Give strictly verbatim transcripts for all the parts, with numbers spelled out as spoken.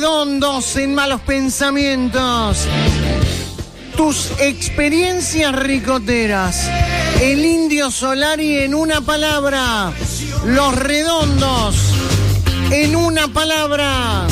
Redondos en Malos Pensamientos. Tus experiencias ricoteras. El Indio Solari en una palabra. Los Redondos en una palabra.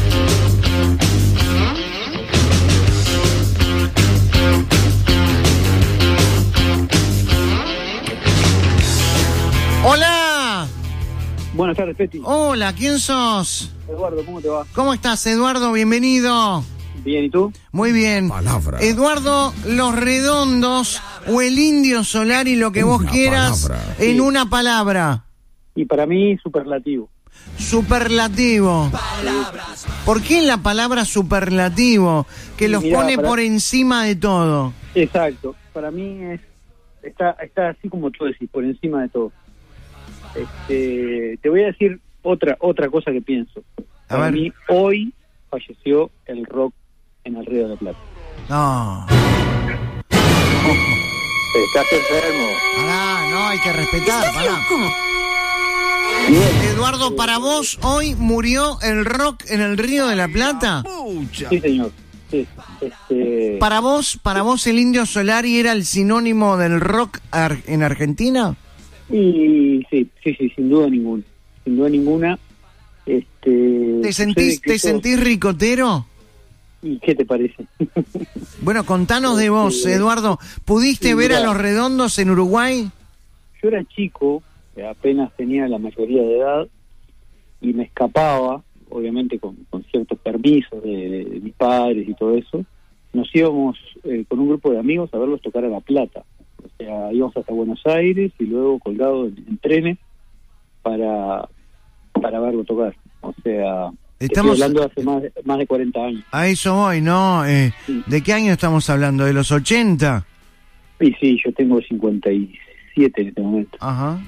Hola. Buenas tardes, Peti. Hola, ¿quién sos? Eduardo, ¿cómo te va? ¿Cómo estás, Eduardo? Bienvenido. Bien, ¿y tú? Muy bien. Palabra. Eduardo, Los Redondos o el Indio Solari, lo que vos Una quieras, palabra. en Sí. una palabra. Y para mí, superlativo. Superlativo. ¿Por qué la palabra superlativo? Que los Mirá, pone para- por encima de todo. Exacto. Para mí es está está así como tú decís, por encima de todo. Este, te voy a decir otra otra cosa que pienso. A Para ver. mí, hoy falleció el rock en el Río de la Plata. No. Estás enfermo. Pará, no, hay que respetar, pará. Eduardo, para vos, hoy murió el rock en el Río de la Plata. Sí, señor. Sí. Este, Para vos, para vos el Indio Solari era el sinónimo del rock ar- en Argentina. y sí, sí, sí, sin duda ninguna. Sin duda ninguna. Este, ¿Te sentís, sucede que te eso- sentís ricotero? ¿Y qué te parece? Bueno, contanos de vos, Este, Eduardo. ¿Pudiste sí, ver a mirá. Los Redondos en Uruguay? Yo era chico, apenas tenía la mayoría de edad, y me escapaba, obviamente con, con ciertos permisos de, de- de mis padres y todo eso. Nos íbamos eh, con un grupo de amigos a verlos tocar a La Plata. O sea, íbamos hasta Buenos Aires y luego colgados en, en trenes para, para verlo tocar. O sea, Estamos- estoy hablando de hace más de, más de cuarenta años. A eso voy, ¿no? Eh, Sí. ¿De qué año estamos hablando? ¿De los ochenta? Y sí, yo tengo cincuenta y siete en este momento. Ajá.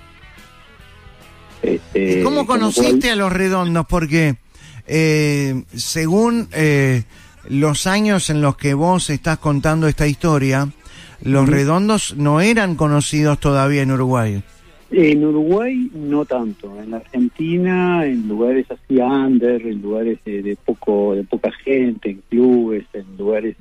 Este, ¿Y cómo con lo conociste cual- a Los Redondos? Porque eh, según eh, los años en los que vos estás contando esta historia, Los Ujú. Redondos no eran conocidos todavía en Uruguay. En Uruguay no tanto, en la Argentina, en lugares así under, en lugares de, de poco, de poca gente, en clubes, en lugares,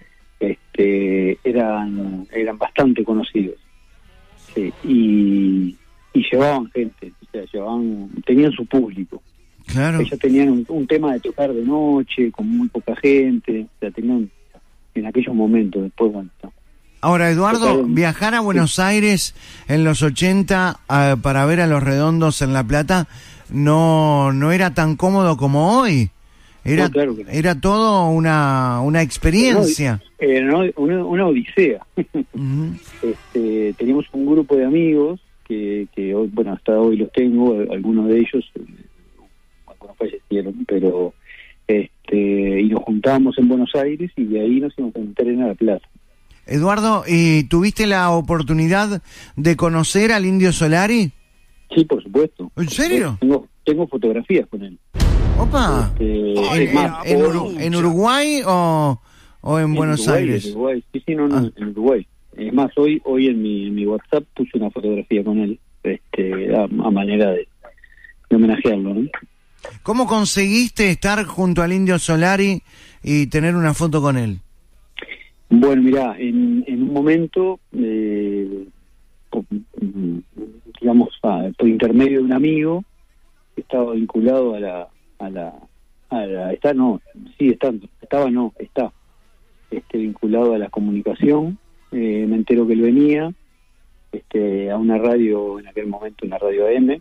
este, eran, eran bastante conocidos, sí, y, y llevaban gente, o sea, llevaban, tenían su público. Claro. Ellos tenían un, un tema de tocar de noche, con muy poca gente, o sea, tenían en aquellos momentos, después, bueno, no. Ahora, Eduardo, Total. viajar a Buenos Aires en los ochenta a- para ver a Los Redondos en La Plata no no era tan cómodo como hoy. Era, No, claro que no. era todo una, una experiencia. Era una, una, una odisea. Ujú. Este, teníamos un grupo de amigos que, que hoy, bueno, hasta hoy los tengo, algunos de ellos, eh, algunos fallecieron, pero este, y nos juntábamos en Buenos Aires y de ahí nos íbamos a entrenar a La Plata. Eduardo, ¿y tuviste la oportunidad de conocer al Indio Solari? Sí, por supuesto. ¿En serio? Tengo, tengo fotografías con él. Opa. Este, ¿En, es más, en- en hoy- Uru- en Uruguay o, o en, en Buenos Uruguay, Aires? En Uruguay. Sí, sí, no, no, Ah. en Uruguay. Es más, hoy hoy en mi, en mi WhatsApp puse una fotografía con él, este, a, a manera de, de homenajearlo, ¿no? ¿Cómo conseguiste estar junto al Indio Solari y tener una foto con él? Bueno, mirá, en, en un momento, eh, po- mm, digamos, ah, por intermedio de un amigo, que estaba vinculado a la, a la, a la, está no, sigue estando, estaba no, está, este, vinculado a la comunicación, eh, me entero que él venía, este, a una radio, en aquel momento una radio A M,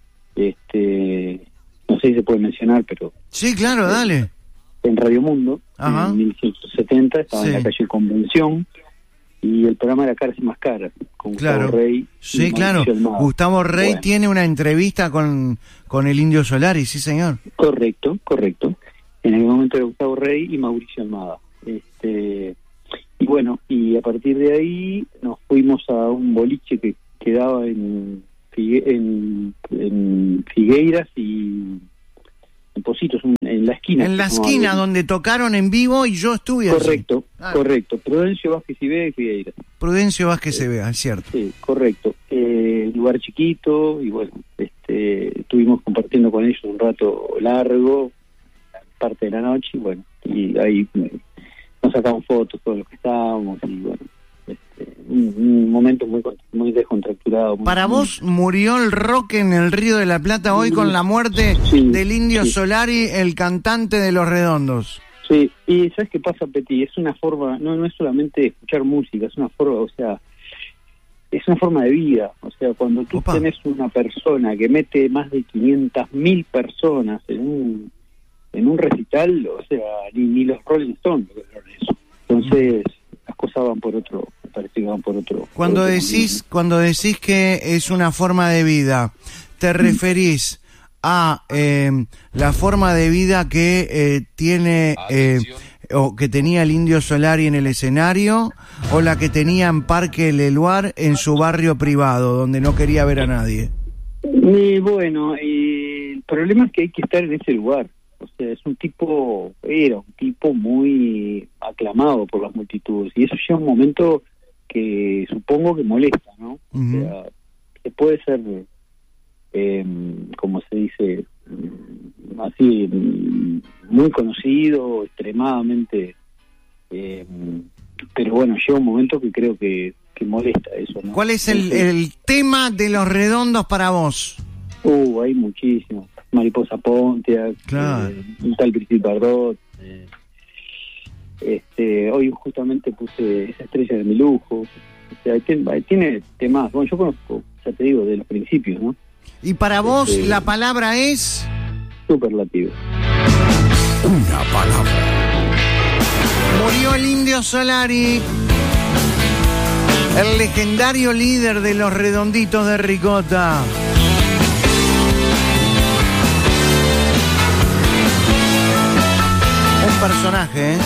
este, no sé si se puede mencionar, pero Sí, claro, dale. en Radio Mundo, Ajá. en mil novecientos setenta, estaba Sí. en la calle Convención, y el programa era Caras y Más Caras, con Claro. Gustavo Rey. y Sí, claro. Mauricio Almada. Gustavo Rey Bueno, tiene una entrevista con, con el Indio Solari, sí, señor. Correcto, correcto. En aquel momento era Gustavo Rey y Mauricio Almada. Este, y bueno, y a partir de ahí nos fuimos a un boliche que quedaba en, Figue- en, en Figueiras y en Positos, un- en la esquina. En la No, esquina algo- donde tocaron en vivo y yo estuve allí. Correcto, Ah. correcto. Prudencio Vázquez y Vega y Figueiras. Prudencio Vázquez se vea, es cierto. Sí, correcto. Eh, lugar chiquito y bueno, este, estuvimos compartiendo con ellos un rato largo, parte de la noche, y bueno, y ahí me, nos sacamos fotos todos los que estábamos, y bueno, este, un, un momento muy muy descontracturado. Muy, Para muy... vos murió el rock en el Río de la Plata hoy con la muerte sí, del Indio sí. Solari, el cantante de Los Redondos. Sí, y ¿sabes qué pasa, Peti? Es una forma, no no es solamente escuchar música, es una forma, o sea, es una forma de vida. O sea, cuando tú Opa. tenés una persona que mete más de quinientas mil personas en un en un recital, o sea, ni, ni los Rolling Stones lograron eso. Entonces, las cosas van por otro, me parece que van por otro. Cuando por otro decís, camino. cuando decís que es una forma de vida, ¿te referís a eh, la forma de vida que eh, tiene eh, o que tenía el Indio Solari en el escenario, o la que tenía en Parque El Eluar en su barrio privado, donde no quería ver a nadie? Y bueno, y el problema es que hay que estar en ese lugar. O sea, es un tipo, era un tipo muy aclamado por las multitudes, y eso llega un momento que supongo que molesta, ¿no? Uh-huh. O sea, que puede ser, eh, como se dice, así, muy conocido, extremadamente, eh, pero bueno, llega un momento que creo que, que molesta eso, ¿no? ¿Cuál es el, el tema de Los Redondos para vos? Uh, hay muchísimo. Mariposa Pontiac, Claro. eh, un tal Cristi Bardot. Eh, este, hoy justamente puse Esa estrella de mi lujo. O sea, tiene, tiene temas. Bueno, yo conozco, ya te digo, de los principios, ¿no? Y para vos Este, la palabra es... Superlativo. Una palabra. Murió el Indio Solari, el legendario líder de Los Redonditos de Ricota. Un personaje, ¿eh?